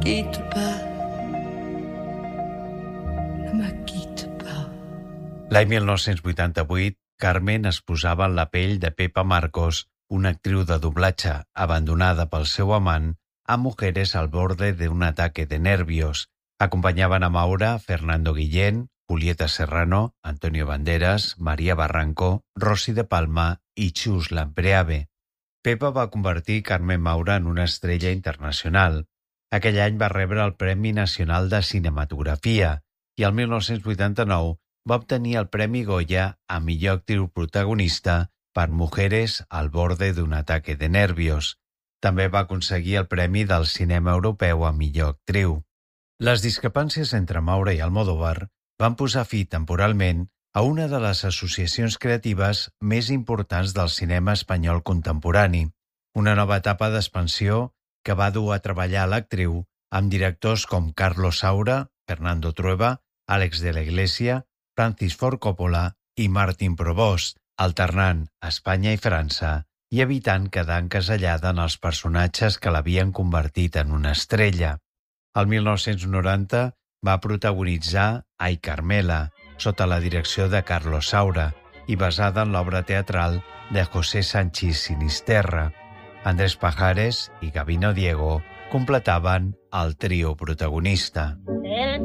quitte pas, ne me quitte pas. L'any 1988, Carmen es posava en la pell de Pepa Marcos, una actriu de doblatge abandonada pel seu amant a Mujeres al borde de un ataque de nervios. Acompanyaven a Maura Fernando Guillén, Julieta Serrano, Antonio Banderas, María Barranco, Rosy de Palma i Chus Lampreave. Pepa va convertir Carmen Maura en una estrella internacional. Aquell any va rebre el Premi Nacional de Cinematografia i el 1989 va obtenir el Premi Goya a millor actriu protagonista per Mujeres al borde d'un ataque de nervios. També va aconseguir el Premi del Cinema Europeu a millor actriu. Les discrepàncies entre Maura i Almodóvar van posar fi temporalment a una de les associacions creatives més importants del cinema espanyol contemporani, una nova etapa d'expansió que va dur a treballar l'actriu amb directors com Carlos Saura, Fernando Trueba, Àlex de la Iglesia, Francis Ford Coppola i Martin Provost, alternant Espanya i França i evitant quedar encasellada en els personatges que l'havien convertit en una estrella. El 1990 va protagonitzar Ai Carmela, sota la direcció de Carlos Saura i basada en l'obra teatral de José Sanchis Sinisterra. Andrés Pajares i Gabino Diego completaven el trio protagonista. El